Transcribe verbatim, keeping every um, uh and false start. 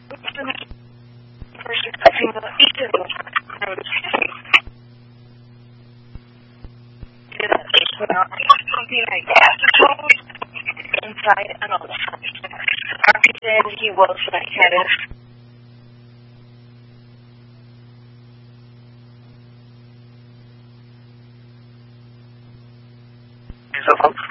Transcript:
Something like acetone inside and outside. Arby said he was lightheaded. So, folks,